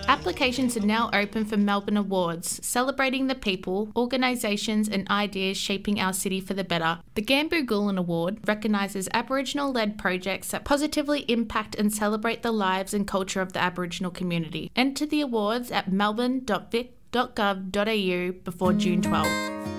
Applications are now open for Melbourne Awards, celebrating the people, organisations and ideas shaping our city for the better. The Gamboo-Gulin Award recognises Aboriginal-led projects that positively impact and celebrate the lives and culture of the Aboriginal community. Enter the awards at melbourne.vic.gov.au before June 12.